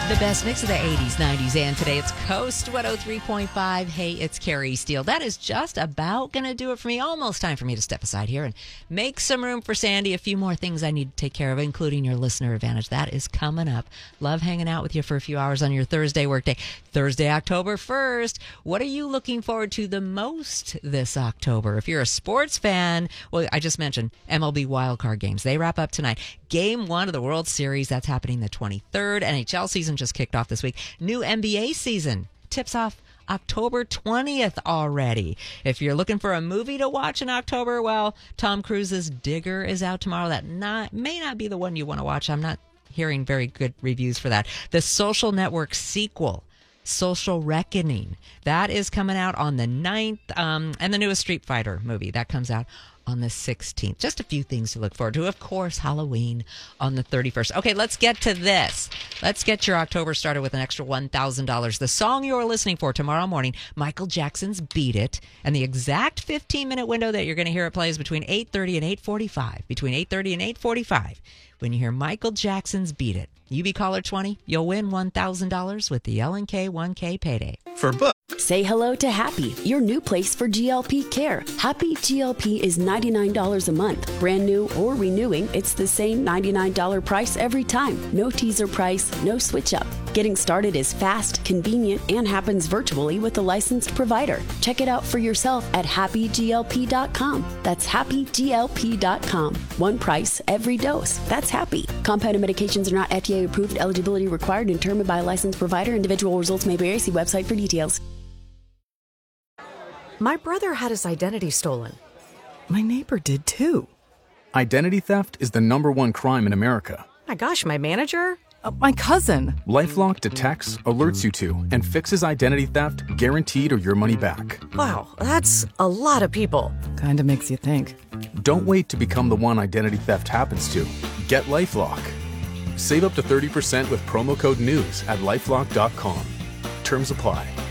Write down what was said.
The best mix of the 80s, 90s, and today. It's Coast 103.5. Hey, it's Carrie Steele. That is just about going to do it for me. Almost time for me to step aside here and make some room for Sandy. A few more things I need to take care of, including your listener advantage. That is coming up. Love hanging out with you for a few hours on your Thursday workday. Thursday, October 1st. What are you looking forward to the most this October? If you're a sports fan, well, I just mentioned MLB wildcard games. They wrap up tonight. Game 1 of the World Series, that's happening the 23rd. NHL season just kicked off this week. New NBA season tips off October 20th already. If you're looking for a movie to watch in October, well, Tom Cruise's Digger is out tomorrow. That may not be the one you want to watch. I'm not hearing very good reviews for that. The Social Network sequel, Social Reckoning, that is coming out on the 9th. And the newest Street Fighter movie, that comes out on the 16th. Just a few things to look forward to. Of course, Halloween on the 31st. Okay, let's get to this. Let's get your October started with an extra $1,000. The song you're listening for tomorrow morning, Michael Jackson's Beat It. And the exact 15-minute window that you're going to hear it play is between 8:30 and 8:45. Between 8:30 and 8:45. When you hear Michael Jackson's Beat It, you be caller 20, you'll win $1,000 with the L&K 1K payday. For book. Say hello to Happy, your new place for GLP care. Happy GLP is $99 a month. Brand new or renewing, it's the same $99 price every time. No teaser price, no switch up. Getting started is fast, convenient, and happens virtually with a licensed provider. Check it out for yourself at happyglp.com. That's happyglp.com. One price, every dose. That's Happy. Compounded medications are not FDA approved. Eligibility required and determined by a licensed provider. Individual results may vary. See website for details. My brother had his identity stolen. My neighbor did too. Identity theft is the #1 crime in America. My gosh, my manager? My cousin. LifeLock detects, alerts you to, and fixes identity theft guaranteed or your money back. Wow, that's a lot of people. Kinda makes you think. Don't wait to become the one identity theft happens to. Get LifeLock. Save up to 30% with promo code NEWS at LifeLock.com. Terms apply.